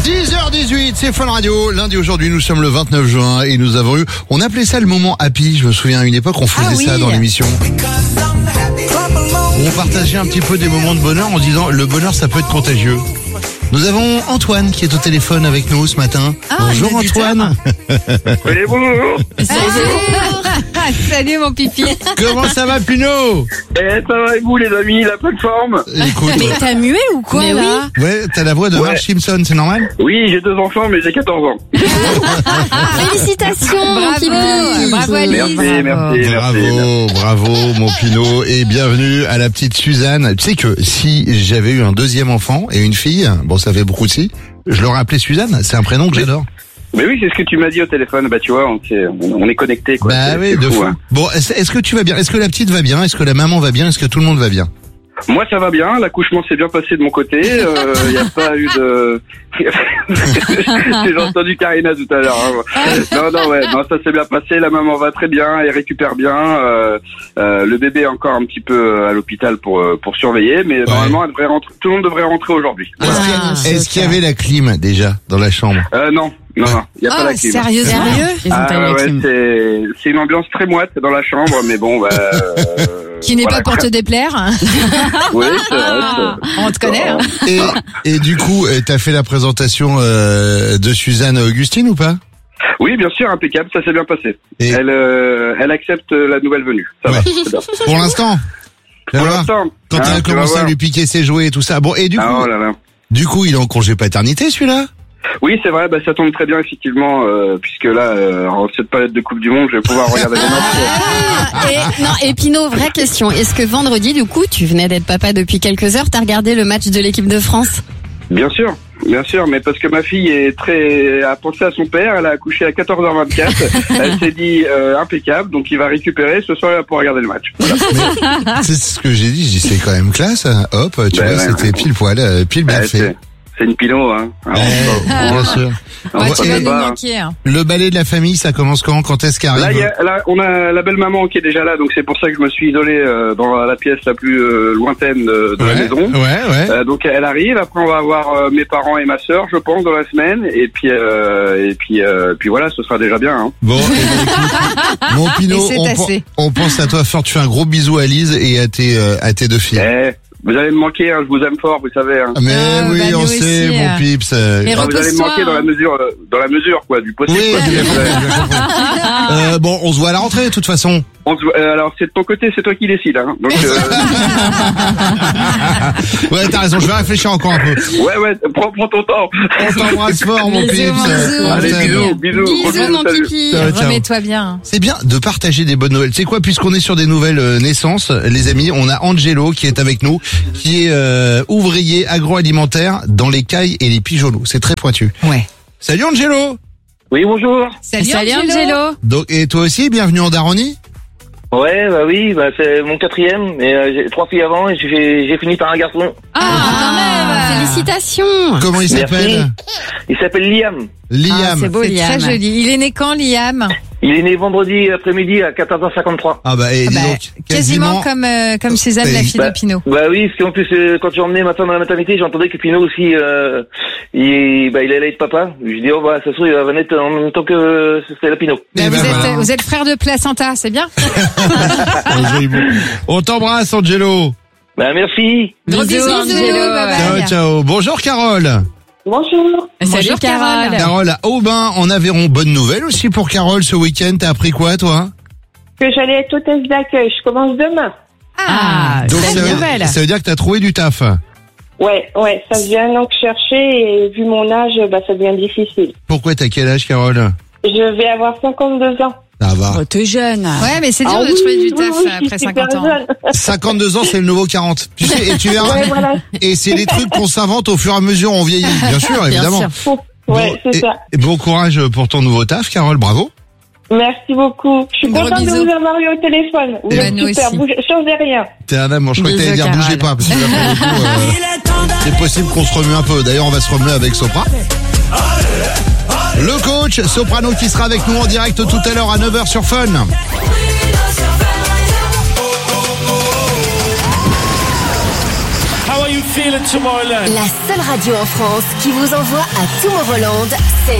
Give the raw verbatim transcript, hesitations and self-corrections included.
dix heures dix-huit, c'est Fun Radio. Lundi, aujourd'hui, nous sommes le vingt-neuf juin et nous avons eu, on appelait ça le moment happy. Je me souviens à une époque, on faisait ah, oui. ça dans l'émission. On partageait un petit peu des moments de bonheur en disant le bonheur, ça peut être contagieux. Nous avons Antoine qui est au téléphone avec nous ce matin. Ah, bonjour Antoine. Oui, bonjour. Salut. Salut mon pipi. Comment ça va Pino? Eh, ça va et vous les amis, la plateforme? Écoute, Mais t'as mué ou quoi Mais là? ouais, t'as la voix de Ouais. Marge Simpson, c'est normal? Oui, j'ai deux enfants mais j'ai quatorze ans. Félicitations, Bravo, Pipi. bravo Alice. Merci, merci, Bravo, merci. bravo mon Pinot et bienvenue à la petite Suzanne. Tu sais que si j'avais eu un deuxième enfant et une fille, bon ça fait beaucoup de si, je l'aurais appelée Suzanne, c'est un prénom que j'adore. Mais oui, c'est ce que tu m'as dit au téléphone, bah tu vois, on, est, on est connectés quoi. Bah C'est- oui, c'est de fou, fou. hein. Bon, est-ce est-ce que tu vas bien? Est-ce que la petite va bien? Est-ce que la maman va bien? Est-ce que tout le monde va bien? Moi ça va bien, l'accouchement s'est bien passé de mon côté, il euh, n'y a pas eu de... J'ai entendu Karina tout à l'heure. Hein. Non, non, ouais, non, ça s'est bien passé, la maman va très bien, elle récupère bien, euh, euh, le bébé est encore un petit peu à l'hôpital pour euh, pour surveiller, mais normalement elle devrait rentrer, tout le monde devrait rentrer aujourd'hui. Est-ce Voilà. qu'il y a- Ah, est-ce qu'il y avait la clim déjà dans la chambre? Euh, non, non, non, il n'y a pas Oh, la clim. sérieusement? Ils ont Ah pas eu la ouais, clim. c'est c'est une ambiance très moite dans la chambre, mais bon, bah, euh, Qui n'est voilà, pas pour te déplaire. Oui, c'est vrai. c'est- On te connaît, hein. Et, et du coup, euh, t'as fait la présentation euh, de Suzanne à Augustine ou pas? Oui, bien sûr, impeccable, ça s'est bien passé. Et- Elle, euh, elle accepte la nouvelle venue. Ça Ouais. va, c'est bien. Pour l'instant? Tu vas Pour voir, l'instant. quand hein, elle a tu vas commencé à voir. lui piquer ses jouets et tout ça. Bon, et du coup, Ah, oh là là. du coup, il est en congé paternité celui-là? Oui, c'est vrai, bah, ça tombe très bien, effectivement, euh, puisque là, euh, en cette période de Coupe du Monde, je vais pouvoir regarder les matchs. Ah, et, non, et Pino, vraie question. Est-ce que vendredi, du coup, tu venais d'être papa depuis quelques heures, t'as regardé le match de l'équipe de France? Bien sûr, bien sûr, mais parce que ma fille est très, a pensé à son père, elle a accouché à quatorze heures vingt-quatre, elle s'est dit, euh, impeccable, donc il va récupérer, ce soir, il va pouvoir regarder le match. Voilà. C'est ce que j'ai dit, j'ai dit c'est quand même classe. hein. Hop, tu Ben vois, ouais, c'était ouais. pile poil, euh, pile bien Ouais, fait. c'est, c'est une Pinot, hein. Alors, Eh, on- bien sûr. on- Ouais, on tu sait vas nous pas, hein. manquer. hein. Le ballet de la famille, ça commence quand? Quand est-ce qu'arrive? Là, il y a, là, on a la belle maman qui est déjà là, donc c'est pour ça que je me suis isolé euh, dans la pièce la plus euh, lointaine de, de ouais, la maison. ouais, ouais. Euh, donc elle arrive. Après, on va avoir euh, mes parents et ma sœur, je pense, dans la semaine. Et puis, euh, et puis, euh, puis voilà, ce sera déjà bien. Hein. Bon, eh ben, écoute, mon Pinot, Et c'est on, assez. pen- on pense à toi fort. Tu fais un gros bisou à Lise et à tes, euh, à tes deux filles. Eh, vous allez me manquer. Hein, je vous aime fort, vous savez. Hein. Mais Ah, oui, bah, nous on aussi, sait, euh. mon pips. euh, Mais Ah, vous allez me repose-toi, manquer dans la hein. mesure, euh, dans la mesure, quoi, du possible. Oui, quoi. j'ai bien compris, j'ai bien compris. Euh, bon, on se voit à la rentrée, de toute façon. On se voit- euh, alors, c'est de ton côté, c'est toi qui décides. Hein. Donc, euh, Ouais, t'as raison, je vais réfléchir encore un peu. ouais, ouais, prends, prends ton temps. On t'embrasse fort, mon Bisous, pips. bisous. On Allez, t'aime. bisous, bisous. Gros Bisous, mon salut. Pipi. Ciao, ciao. Remets-toi bien. C'est bien de partager des bonnes nouvelles. Tu sais quoi, puisqu'on est sur des nouvelles euh, naissances, les amis, on a Angelo qui est avec nous, qui est euh, ouvrier agroalimentaire dans les cailles et les pigeonneaux. C'est très pointu. Ouais. Salut Angelo. Oui, bonjour. Salut, Salut, Angelo. Angelo. Donc, et toi aussi, bienvenue en Daronie. Ouais, bah oui, bah c'est mon quatrième, mais euh, j'ai trois filles avant et j'ai j'ai fini par un garçon. Ah, quand même. Félicitations. Comment il Merci. s'appelle? Il s'appelle Liam. Liam. Ah, c'est beau, C'est Liam. très joli. Il est né quand, Liam? Il est né vendredi après-midi à quatorze heures cinquante-trois. Ah bah, et Ah dis bah, donc, quasiment comme euh, comme Suzanne, la Et- fille bah, de Pinot. Bah oui, parce qu'en plus, euh, quand j'ai emmené ma femme dans la maternité, j'entendais que Pinot aussi, euh, il, bah, il allait être papa. Je dis, oh bah ça se trouve, il va naître en même temps que c'était la Pinot. Bah, Eh vous, ben êtes, voilà. vous êtes frère de placenta, c'est bien. Oh, joli mot. On t'embrasse, Angelo. Bah merci. Gros Bisous, bisous, Angelo. bye Ciao, bye. ciao. Bonjour, Carole. Bonjour. Salut, Bonjour, Carole. Carole. Carole, à Aubin, en Aveyron. Bonne nouvelle aussi pour Carole ce week-end. T'as appris quoi, toi? Que j'allais être hôtesse d'accueil. Je commence demain. Ah, Donc, c'est ça une veut, nouvelle. ça veut dire que t'as trouvé du taf. Ouais, ouais, ça faisait un an que je cherchais et vu mon âge, bah, ça devient difficile. Pourquoi t'as quel âge, Carole? Je vais avoir cinquante-deux ans. Ça va. Oh, t'es jeune. Ouais, mais c'est dur Ah de oui, trouver du oui, taf oui, je suis après super cinquante ans. jeune. cinquante-deux ans, c'est le nouveau quarante. Tu sais, et tu verras. Ouais, voilà. Et c'est les trucs qu'on s'invente au fur et à mesure on vieillit. Bien sûr, évidemment. sûr. Ouais, Bon, c'est et- ça. et bon courage pour ton nouveau taf, Carole. Bravo. Merci beaucoup. Je suis Gros contente de bisous. vous avoir eu au téléphone. Vous Et êtes bah, nous super. aussi. Bougez, changez rien. T'es un amour. Je croyais que t'allais Bisous, dire bougez Carole. pas. Parce que là, pour le coup, euh, c'est possible qu'on se remue un peu. D'ailleurs, on va se remuer avec Sopra. Le coach Soprano qui sera avec nous en direct tout à l'heure à neuf heures sur Fun. How are you feeling, Tomorrowland? La seule radio en France qui vous envoie à Tomorrowland, c'est